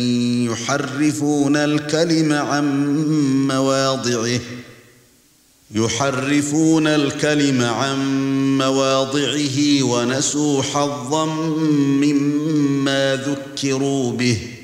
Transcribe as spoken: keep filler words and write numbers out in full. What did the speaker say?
يحرفون الكلم عن مواضعه يحرفون الكلم عن مواضعه ونسوا حظا مما ذكروا به